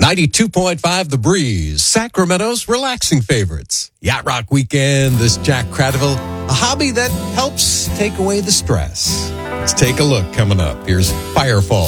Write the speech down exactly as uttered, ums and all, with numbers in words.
ninety-two point five The Breeze, Sacramento's relaxing favorites. Yacht Rock Weekend, this Jack Cradaville, a hobby that helps take away the stress. Let's take a look coming up. Here's Firefall.